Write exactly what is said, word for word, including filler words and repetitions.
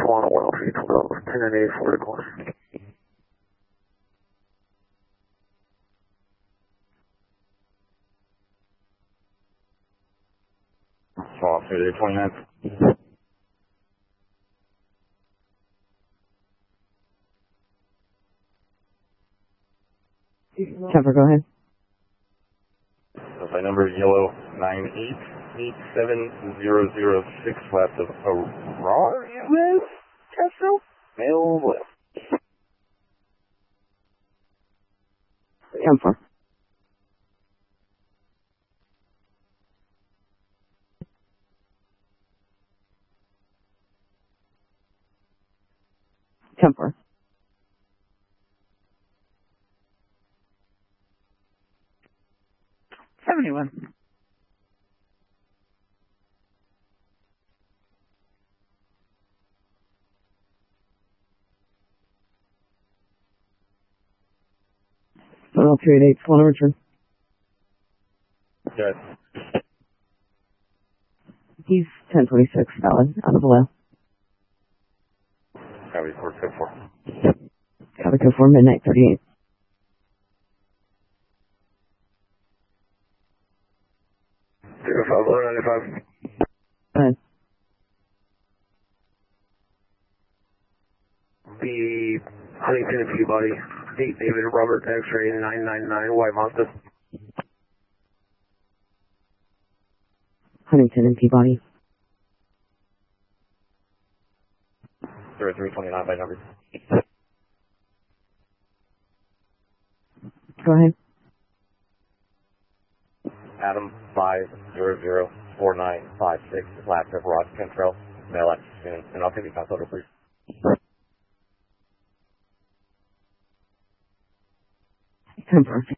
one, one, three, twelve, ten and eight, four to one. Fall through the twenty-nine. Trevor, go ahead. So my number is yellow nine eight eight seven zero zero six left of Aurora. Castro? Male left. ten four. ten four. seventy-one. Total three eight eight, full return. Yes. He's ten twenty-six, valid, out of the left. Copy, four two four. Copy code four, midnight thirty-eight. Zero five one ninety five. Go ahead. The Huntington and Peabody, Date David Robert X-ray nine nine nine, White Mazda. Huntington and Peabody. Zero three twenty nine by number. Go ahead. Adam five zero zero four nine five six last of Rod Cantrell. Male at soon. And I'll give you my photo, please. ten four.